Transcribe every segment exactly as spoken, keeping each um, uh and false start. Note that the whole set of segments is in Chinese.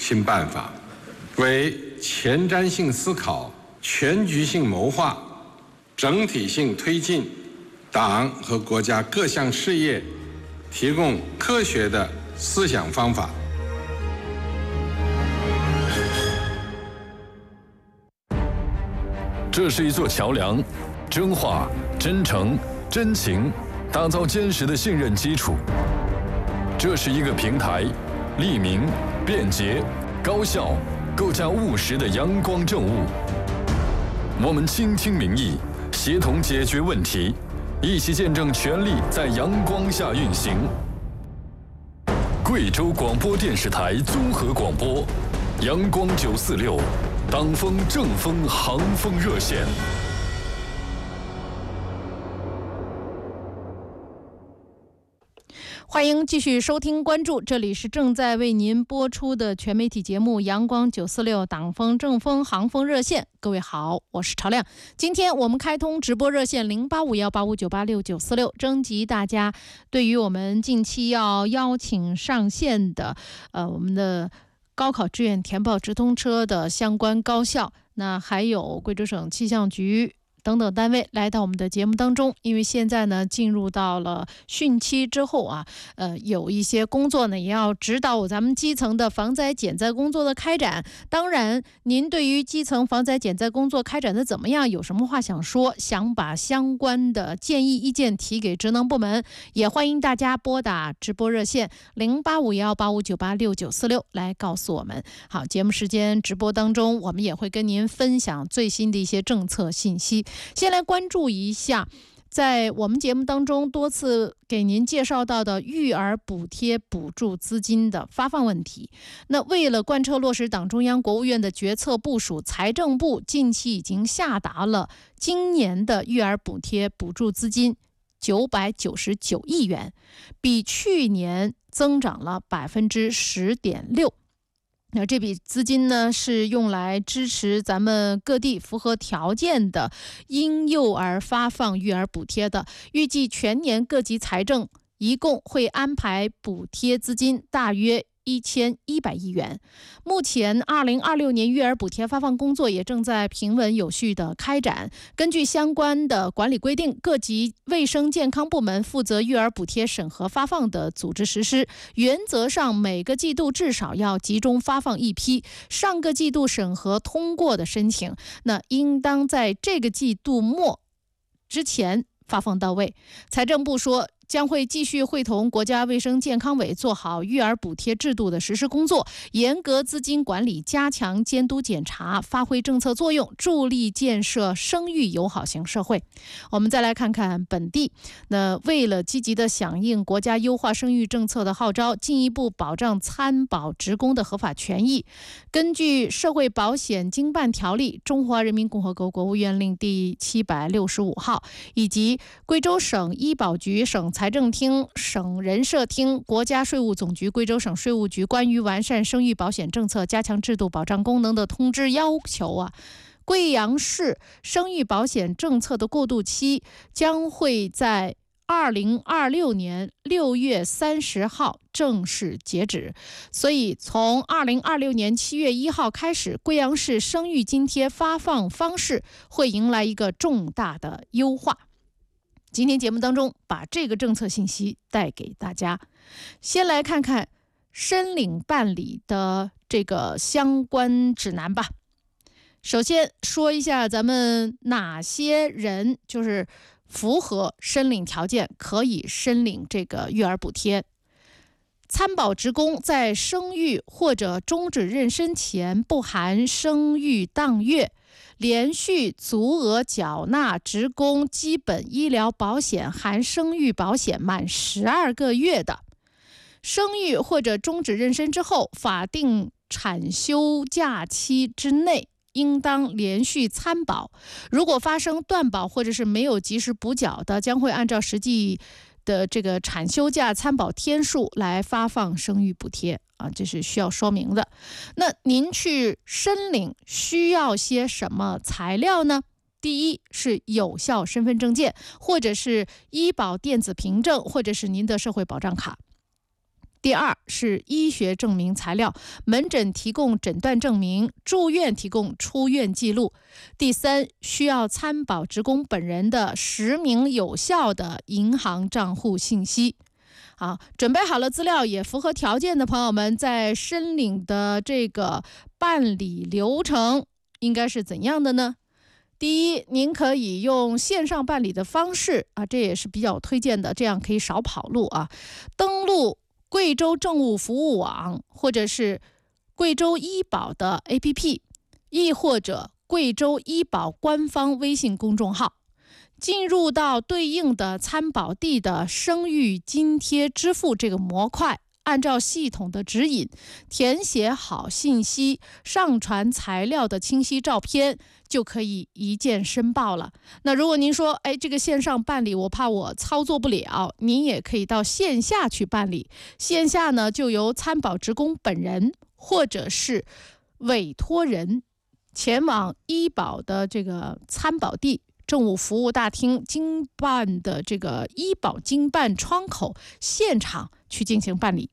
新办法，为前瞻性思考、全局性谋划、整体性推进党和国家各项事业提供科学的思想方法。 这是一座桥梁，真话、真诚、真情，打造坚实的信任基础。这是一个平台，利民、便捷、高效，构架务实的阳光政务。我们倾听民意，协同解决问题，一起见证权力在阳光下运行。贵州广播电视台综合广播，阳光九四六，党风政风航风热线。 欢迎继续收听关注，这里是正在为您播出的全媒体节目阳光九四六党风政风航风热线。各位好，我是朝亮。今天我们开通直播热线零八五幺八五九八六九四六，征集大家对于我们近期要邀请上线的呃我们的高考志愿填报直通车的相关高校，那还有贵州省气象局等等单位来到我们的节目当中。因为现在呢进入到了汛期之后啊，呃有一些工作呢也要指导咱们基层的防灾减灾工作的开展。当然您对于基层防灾减灾工作开展的怎么样，有什么话想说，想把相关的建议意见提给职能部门，也欢迎大家拨打直播热线零八五幺八五九八六九四六来告诉我们。好，节目时间直播当中我们也会跟您分享最新的一些政策信息。先来关注一下在我们节目当中多次给您介绍到的育儿补贴补助资金的发放问题。那为了贯彻落实党中央国务院的决策部署，财政部近期已经下达了今年的育儿补贴补助资金九百九十九亿元，比去年增长了百分之十点六。那这笔资金呢，是用来支持咱们各地符合条件的婴幼儿发放育儿补贴的。预计全年各级财政一共会安排补贴资金大约一千一百亿元。目前二零二六年育儿补贴发放工作也正在平稳有序的开展。根据相关的管理规定，各级卫生健康部门负责育儿补贴审核发放的组织实施，原则上每个季度至少要集中发放一批上个季度审核通过的申请，那应当在这个季度末之前发放到位。财政部说，将会继续会同国家卫生健康委做好育儿补贴制度的实施工作，严格资金管理，加强监督检查，发挥政策作用，助力建设生育友好型社会。我们再来看看本地，那为了积极的响应国家优化生育政策的号召，进一步保障参保职工的合法权益，根据社会保险经办条例、中华人民共和国国务院令第七百六十五号以及贵州省医保局、省财政厅、省人社厅、国家税务总局、贵州省税务局关于完善生育保险政策、加强制度保障功能的通知要求啊，贵阳市生育保险政策的过渡期将会在二零二六年六月三十号正式截止。所以从二零二六年七月一号开始，贵阳市生育津贴发放方式会迎来一个重大的优化。今天节目当中把这个政策信息带给大家。先来看看申领办理的这个相关指南吧。首先说一下咱们哪些人就是符合申领条件可以申领这个育儿补贴。参保职工在生育或者终止妊娠前不含生育当月连续足额缴纳职工基本医疗保险含生育保险满十二个月的，生育或者终止妊娠之后法定产休假期之内应当连续参保，如果发生断保或者是没有及时补缴的，将会按照实际的这个产休假参保天数来发放生育补贴啊，这是需要说明的。那您去申领需要些什么材料呢？第一是有效身份证件，或者是医保电子凭证，或者是您的社会保障卡。 第二是医学证明材料，门诊提供诊断证明，住院提供出院记录。第三，需要参保职工本人的实名有效的银行账户信息。好，准备好了资料也符合条件的朋友们，在申领的这个办理流程应该是怎样的呢？第一，您可以用线上办理的方式啊，这也是比较推荐的，这样可以少跑路啊。登录贵州政务服务网，或者是贵州医保的 A P P， 亦或者贵州医保官方微信公众号，进入到对应的参保地的生育津贴支付这个模块，按照系统的指引填写好信息，上传材料的清晰照片，就可以一键申报了。那如果您说，哎，这个线上办理我怕我操作不了，您也可以到线下去办理。线下呢，就由参保职工本人或者是委托人前往医保的这个参保地政务服务大厅经办的这个医保经办窗口现场去进行办理。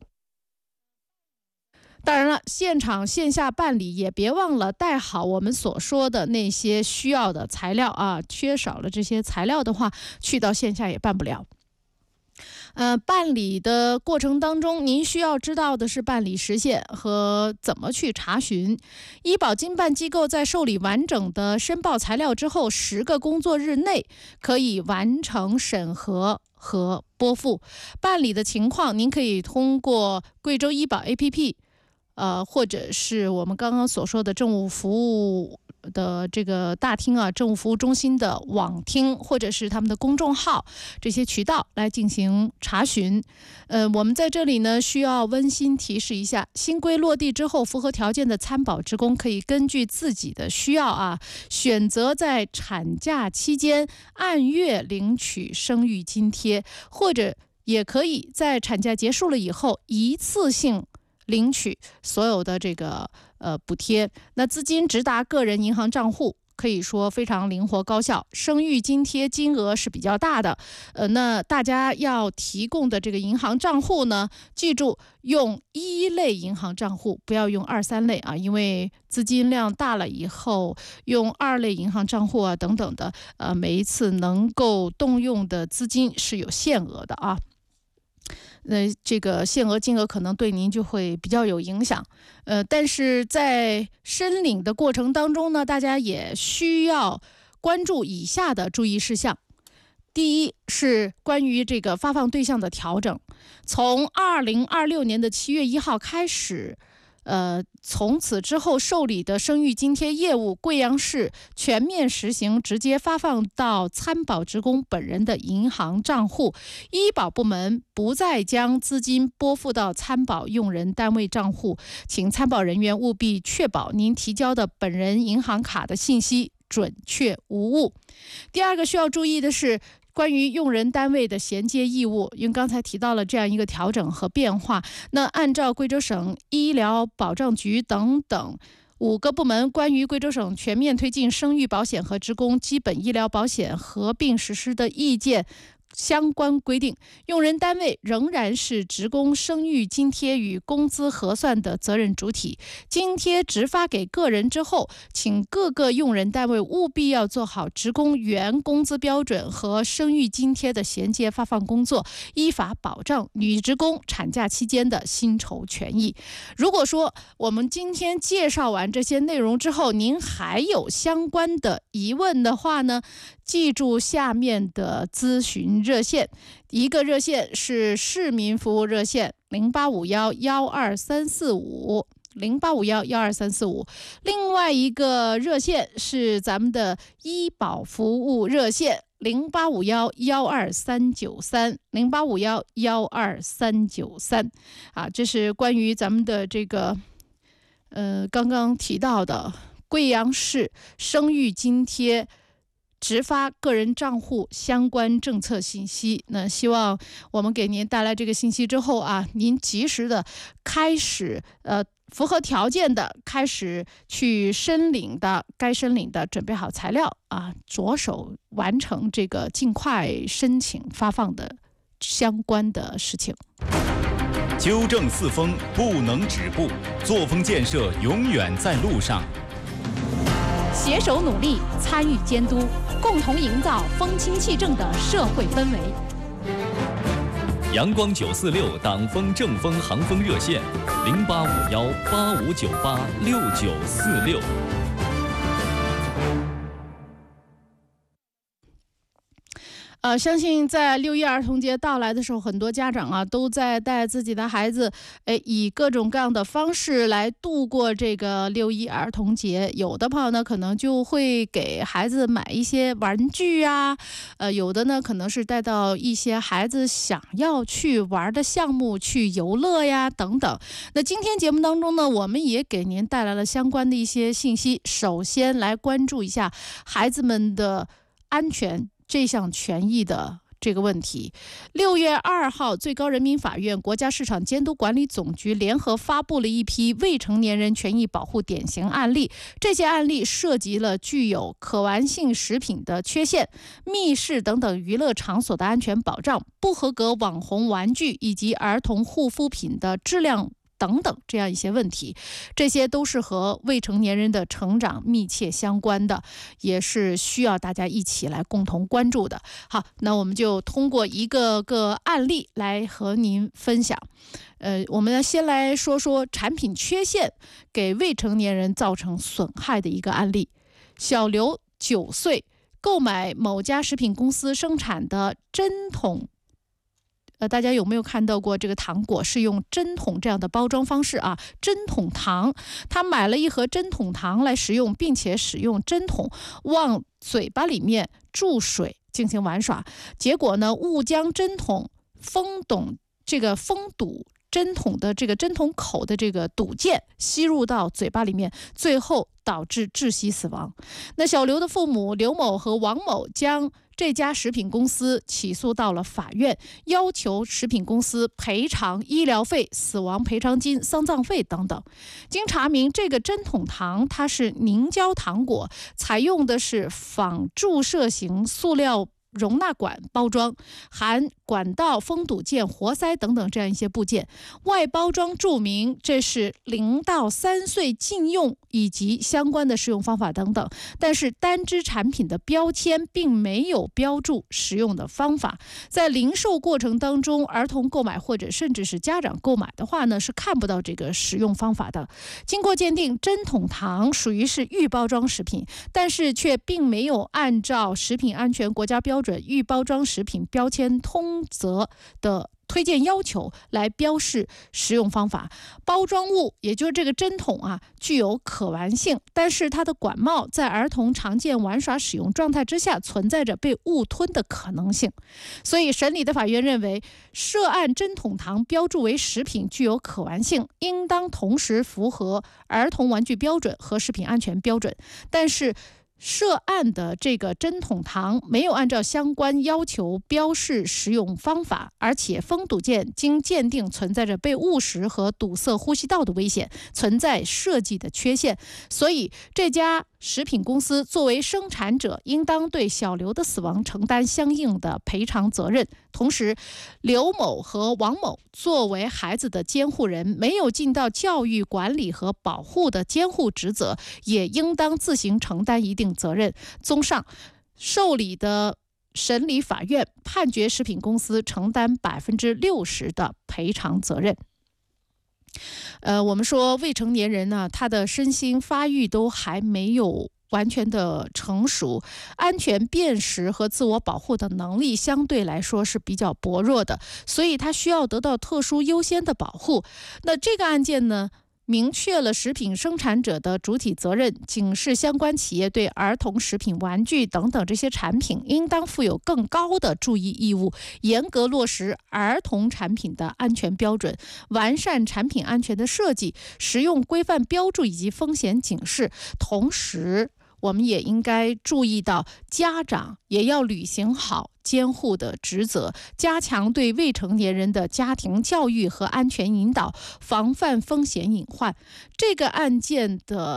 当然了，现场线下办理也别忘了带好我们所说的那些需要的材料啊，缺少了这些材料的话，去到线下也办不了。呃，办理的过程当中，您需要知道的是办理时限和怎么去查询。医保经办机构在受理完整的申报材料之后，十个工作日内可以完成审核和拨付。办理的情况，您可以通过贵州医保 A P P， 呃，或者是我们刚刚所说的政务服务的这个大厅啊，政务服务中心的网厅，或者是他们的公众号，这些渠道来进行查询。呃，我们在这里呢，需要温馨提示一下，新规落地之后，符合条件的参保职工可以根据自己的需要啊，选择在产假期间按月领取生育津贴，或者也可以在产假结束了以后一次性领取所有的这个呃补贴。那资金直达个人银行账户，可以说非常灵活高效。生育津贴金额是比较大的，呃，那大家要提供的这个银行账户呢，记住用一类银行账户，不要用二三类啊，因为资金量大了以后，用二类银行账户啊等等的，呃，每一次能够动用的资金是有限额的啊。那这个限额金额可能对您就会比较有影响，呃，但是在申领的过程当中呢，大家也需要关注以下的注意事项。第一是关于这个发放对象的调整，从二零二六年的七月一号开始。呃，从此之后受理的生育津贴业务，贵阳市全面实行直接发放到参保职工本人的银行账户，医保部门不再将资金拨付到参保用人单位账户，请参保人员务必确保您提交的本人银行卡的信息准确无误。第二个需要注意的是，关于用人单位的衔接义务，因为刚才提到了这样一个调整和变化，那按照贵州省医疗保障局等等五个部门关于贵州省全面推进生育保险和职工基本医疗保险合并实施的意见相关规定，用人单位仍然是职工生育津贴与工资核算的责任主体。津贴直发给个人之后，请各个用人单位务必要做好职工原工资标准和生育津贴的衔接发放工作，依法保障女职工产假期间的薪酬权益。如果说我们今天介绍完这些内容之后，您还有相关的疑问的话呢，记住下面的咨询热线，一个热线是市民服务热线零八五幺幺二三四五零八五幺幺二三四五，另外一个热线是咱们的医保服务热线零八五幺幺二三九三零八五幺幺二三九三啊，这是关于咱们的这个呃刚刚提到的贵阳市生育津贴直发个人账户相关政策信息。那希望我们给您带来这个信息之后啊，您及时的开始呃符合条件的开始去申领的，该申领的准备好材料啊，着手完成这个尽快申请发放的相关的事情。 纠正四风不能止步，作风建设永远在路上。 携手努力，参与监督，共同营造风清气正的社会氛围。 阳光九四六党风正风航风热线：零八五幺八五九八六九四六。 呃，相信在六一儿童节到来的时候，很多家长啊都在带自己的孩子，哎，以各种各样的方式来度过这个六一儿童节。有的朋友呢，可能就会给孩子买一些玩具啊，呃，有的呢可能是带到一些孩子想要去玩的项目去游乐呀等等。那今天节目当中呢，我们也给您带来了相关的一些信息。首先来关注一下孩子们的安全这项权益的这个问题。六月二号，最高人民法院、国家市场监督管理总局联合发布了一批未成年人权益保护典型案例。这些案例涉及了具有可玩性食品的缺陷、密室等等娱乐场所的安全保障、不合格网红玩具以及儿童护肤品的质量等等这样一些问题，这些都是和未成年人的成长密切相关的，也是需要大家一起来共同关注的。好，那我们就通过一个个案例来和您分享。呃，我们先来说说产品缺陷给未成年人造成损害的一个案例。小刘九岁，购买某家食品公司生产的针筒。呃，大家有没有看到过这个糖果是用针筒这样的包装方式啊？针筒糖，他买了一盒针筒糖来食用，并且使用针筒往嘴巴里面注水进行玩耍，结果呢，误将针筒封堵这个封堵针筒的这个针筒口的这个堵件吸入到嘴巴里面，最后导致窒息死亡。那小刘的父母刘某和王某将这家食品公司起诉到了法院，要求食品公司赔偿医疗费、死亡赔偿金、丧葬费等等。经查明，这个针筒糖它是凝胶糖果，采用的是仿注射型塑料容纳管包装，含管道、封堵件、活塞等等这样一些部件，外包装注明这是零到三岁禁用以及相关的使用方法等等，但是单只产品的标签并没有标注使用的方法。在零售过程当中，儿童购买或者甚至是家长购买的话呢，是看不到这个使用方法的。经过鉴定，针筒糖属于是预包装食品，但是却并没有按照食品安全国家标准预包装食品标签通则的推荐要求来标示食用方法。包装物也就是这个针筒啊，具有可玩性，但是它的管帽在儿童常见玩耍使用状态之下存在着被误吞的可能性。所以审理的法院认为，涉案针筒糖标注为食品具有可玩性，应当同时符合儿童玩具标准和食品安全标准，但是涉案的这个针筒糖没有按照相关要求标示食用方法，而且封堵件经鉴定存在着被误食和堵塞呼吸道的危险，存在设计的缺陷，所以这家食品公司作为生产者，应当对小刘的死亡承担相应的赔偿责任。同时，刘某和王某作为孩子的监护人，没有尽到教育、管理和保护的监护职责，也应当自行承担一定责任。综上，受理的审理法院判决食品公司承担百分之六十的赔偿责任。呃，我们说未成年人呢，他的身心发育都还没有完全的成熟，安全辨识和自我保护的能力相对来说是比较薄弱的，所以他需要得到特殊优先的保护。那这个案件呢，明确了食品生产者的主体责任，警示相关企业对儿童食品、玩具等等这些产品应当负有更高的注意义务，严格落实儿童产品的安全标准，完善产品安全的设计、实用规范标注以及风险警示。同时，我们也应该注意到，家长也要履行好监护的职责，加强对未成年人的家庭教育和安全引导，防范风险隐患。这个案件的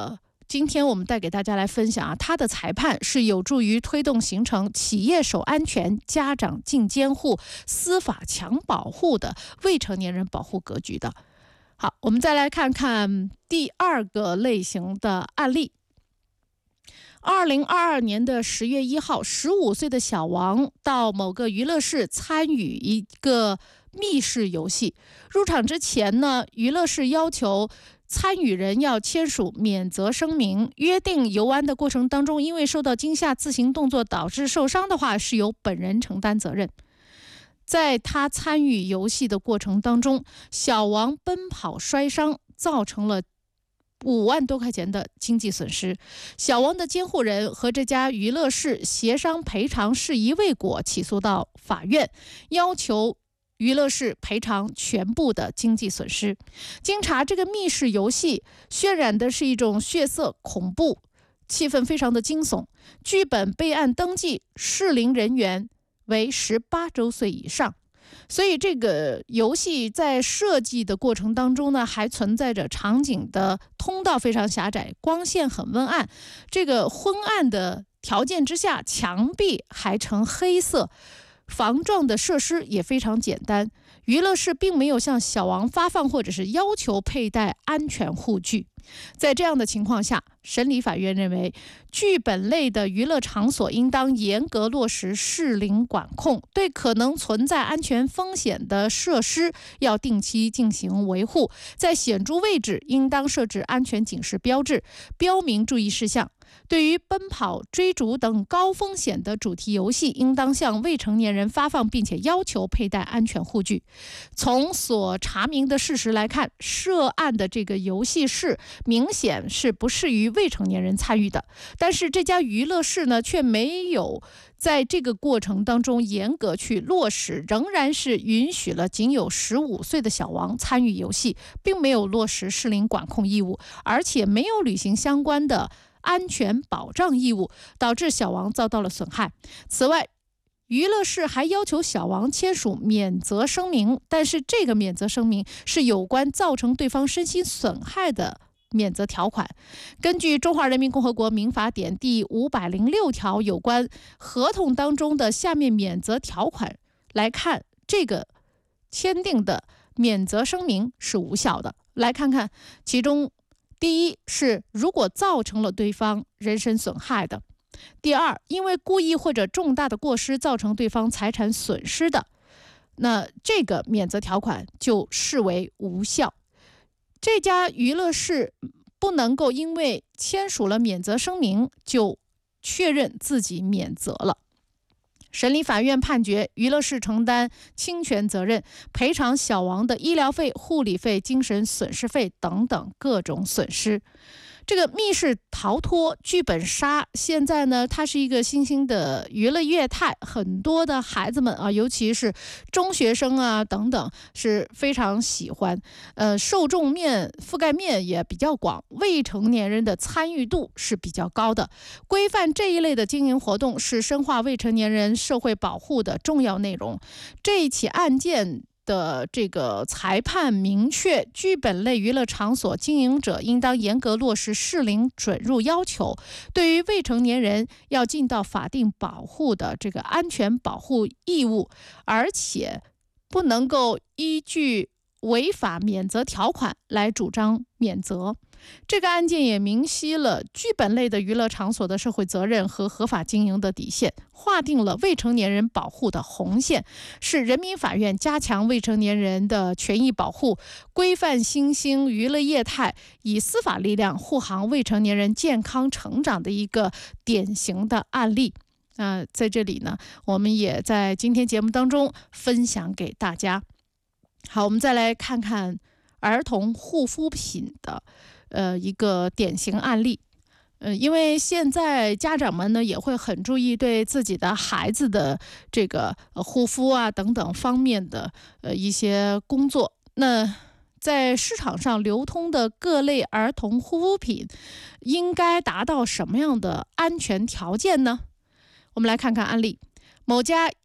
今天我们带给大家来分享啊，它的裁判是有助于推动形成企业守安全、家长进监护、司法强保护的未成年人保护格局的。好，我们再来看看第二个类型的案例。二零二二年的十月一号，十五岁的小王到某个娱乐室参与一个密室游戏。入场之前呢，娱乐室要求参与人要签署免责声明，约定游玩的过程当中，因为受到惊吓自行动作导致受伤的话，是由本人承担责任。在他参与游戏的过程当中，小王奔跑摔伤，造成了五万多块钱的经济损失。小王的监护人和这家娱乐室协商赔偿事宜未果，起诉到法院，要求娱乐室赔偿全部的经济损失。经查，这个密室游戏渲染的是一种血色恐怖，气氛非常的惊悚。剧本备案登记适龄人员为十八周岁以上。所以这个游戏在设计的过程当中呢，还存在着场景的通道非常狭窄，光线很昏暗。这个昏暗的条件之下，墙壁还呈黑色，防撞的设施也非常简单。娱乐室并没有向小王发放或者是要求佩戴安全护具。在这样的情况下，审理法院认为，剧本类的娱乐场所应当严格落实适龄管控，对可能存在安全风险的设施要定期进行维护，在显著位置应当设置安全警示标志，标明注意事项。对于奔跑、追逐等高风险的主题游戏，应当向未成年人发放并且要求佩戴安全护具。从所查明的事实来看，涉案的这个游戏室明显是不适于未成年人参与的，但是这家娱乐室呢，却没有在这个过程当中严格去落实，仍然是允许了仅有十五岁的小王参与游戏，并没有落实适龄管控义务，而且没有履行相关的安全保障义务，导致小王遭到了损害。此外，娱乐室还要求小王签署免责声明，但是这个免责声明是有关造成对方身心损害的免责条款。根据《中华人民共和国民法典》第五百零六条有关合同当中的下面免责条款来看，这个签订的免责声明是无效的。来看看其中，第一是如果造成了对方人身损害的；第二，因为故意或者重大的过失造成对方财产损失的，那这个免责条款就视为无效。这家娱乐室不能够因为签署了免责声明就确认自己免责了。审理法院判决娱乐室承担侵权责任，赔偿小王的医疗费、护理费、精神损失费等等各种损失。这个密室逃脱、剧本杀，现在呢，它是一个新兴的娱乐业态，很多的孩子们啊，尤其是中学生啊等等，是非常喜欢。呃，受众面覆盖面也比较广，未成年人的参与度是比较高的。规范这一类的经营活动是深化未成年人社会保护的重要内容。这一起案件的这个裁判明确，剧本类娱乐场所经营者应当严格落实适龄准入要求，对于未成年人要尽到法定保护的这个安全保护义务，而且不能够依据违法免责条款来主张免责。这个案件也明晰了剧本类的娱乐场所的社会责任和合法经营的底线，划定了未成年人保护的红线，是人民法院加强未成年人的权益保护、规范新兴娱乐业态，以司法力量护航未成年人健康成长的一个典型的案例。呃，在这里呢，我们也在今天节目当中分享给大家。好，我们再来看看儿童护肤品的呃一个典型案例。呃，因为现在家长们呢也会很注意对自己的孩子的这个、呃、护肤啊等等方面的呃一些工作。那在市场上流通的各类儿童护肤品应该达到什么样的安全条件呢？我们来看看案例。某家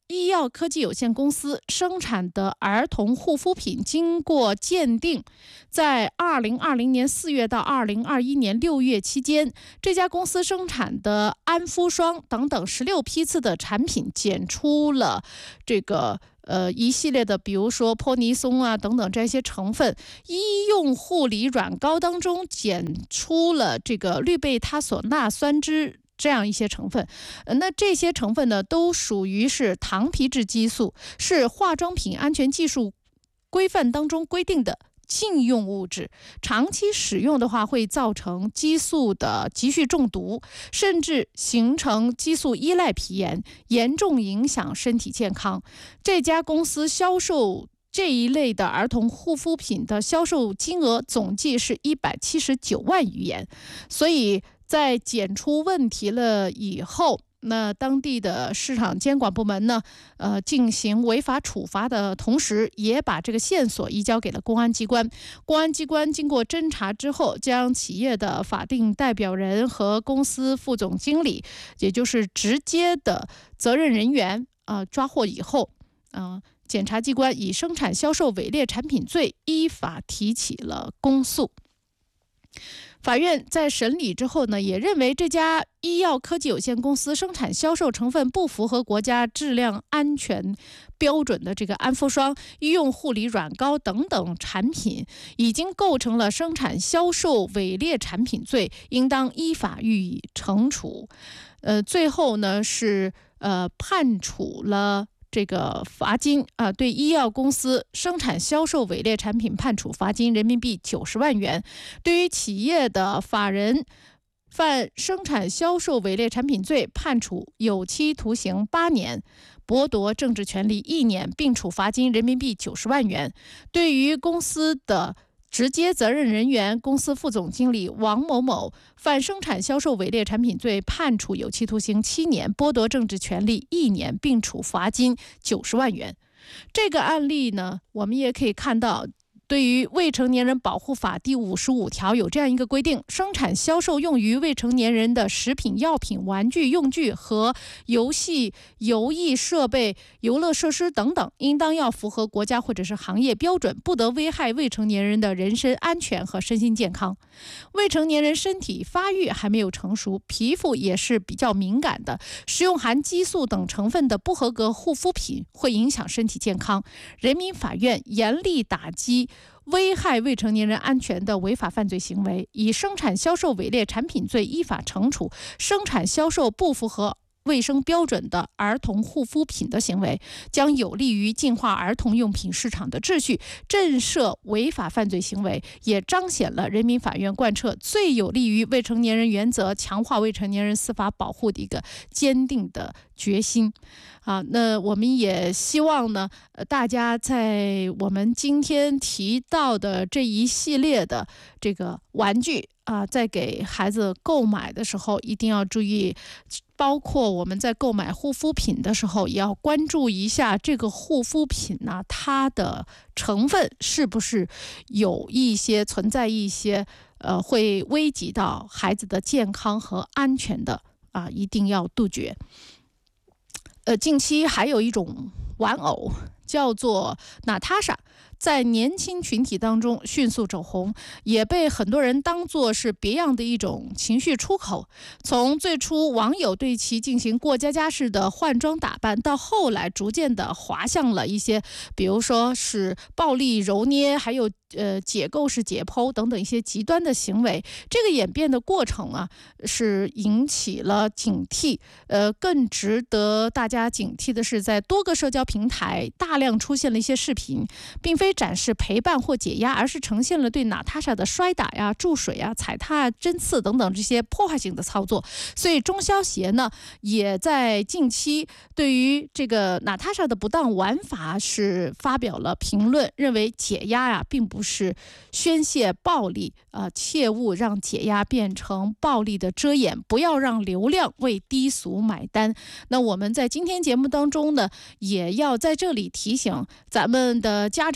医药科技有限公司生产的儿童护肤品经过鉴定，在二零二零年四月到二零二一年六月期间，这家公司生产的安肤霜等等十六批次的产品检出了这个呃一系列的，比如说泼尼松啊等等这些成分。医用护理软膏当中检出了这个氯贝他索钠酸酯这样一些成分，那这些成分呢，都属于是糖皮质激素，是化妆品安全技术规范当中规定的禁用物质。长期使用的话，会造成激素的急剧中毒，甚至形成激素依赖皮炎，严重影响身体健康。这家公司销售这一类的儿童护肤品的销售金额总计是一百七十九万余元，所以在检出问题了以后，那当地的市场监管部门呢，呃，进行违法处罚的同时，也把这个线索移交给了公安机关。公安机关经过侦查之后，将企业的法定代表人和公司副总经理，也就是直接的责任人员啊、呃，抓获以后，嗯、呃，检察机关以生产销售伪劣产品罪依法提起了公诉。法院在审理之后呢，也认为这家医药科技有限公司生产销售成分不符合国家质量安全标准的这个安肤霜、医用护理软膏等等产品，已经构成了生产销售伪劣产品罪，应当依法予以惩处。呃，最后呢是呃判处了这个罚金啊、呃，对医药公司生产销售伪劣产品判处罚金人民币九十万元。对于企业的法人犯生产销售伪劣产品罪，判处有期徒刑八年，剥夺政治权利一年，并处罚金人民币九十万元。对于公司的直接责任人员公司副总经理王某某犯生产销售伪劣产品罪，判处有期徒刑七年，剥夺政治权利一年，并处罚金九十万元。这个案例呢，我们也可以看到，对于未成年人保护法第五十五条有这样一个规定：生产销售用于未成年人的食品、药品、玩具、用具和游戏、游艺设备、游乐设施等等，应当要符合国家或者是行业标准，不得危害未成年人的人身安全和身心健康。未成年人身体发育还没有成熟，皮肤也是比较敏感的，使用含激素等成分的不合格护肤品会影响身体健康。人民法院严厉打击危害未成年人安全的违法犯罪行为，以生产销售伪劣产品罪依法惩处生产销售不符合卫生标准的儿童护肤品的行为，将有利于净化儿童用品市场的秩序，震慑违法犯罪行为，也彰显了人民法院贯彻最有利于未成年人原则，强化未成年人司法保护的一个坚定的决心。啊，那我们也希望呢，呃，大家在我们今天提到的这一系列的这个玩具啊，在给孩子购买的时候，一定要注意，包括我们在购买护肤品的时候，也要关注一下这个护肤品呢，它的成分是不是有一些存在一些呃会危及到孩子的健康和安全的啊，一定要杜绝。呃，近期还有一种玩偶叫做娜塔莎，在年轻群体当中迅速走红，也被很多人当作是别样的一种情绪出口。从最初网友对其进行过家家式的换装打扮，到后来逐渐的滑向了一些，比如说是暴力揉捏，还有呃解构式解剖等等一些极端的行为。这个演变的过程啊，是引起了警惕。呃，更值得大家警惕的是，在多个社交平台大量出现了一些视频，并非展示陪伴或解压，而是呈现了对娜塔莎的摔打呀、注水呀、踩踏、针刺等等这些破坏性的操作。所以中消协呢，也在近期对于这个娜塔莎的不当玩法是发表了评论，认为解压呀并不是宣泄暴力，呃，切勿让解压变成暴力的遮掩，不要让流量为低俗买单。那我们在今天节目当中呢，也要在这里提醒咱们的家长。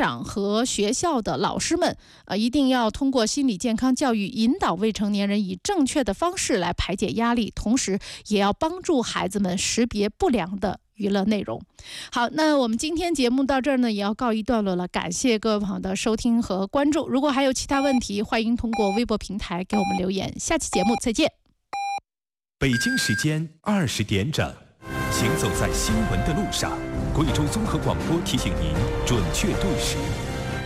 长和学校的老师们，呃，一定要通过心理健康教育引导未成年人以正确的方式来排解压力，同时也要帮助孩子们识别不良的娱乐内容。好，那我们今天节目到这儿呢，也要告一段落了。感谢各位朋友的收听和关注。如果还有其他问题，欢迎通过微博平台给我们留言。下期节目再见。 北京时间二十点整，行走在新闻的路上，贵州综合广播提醒您准确对时。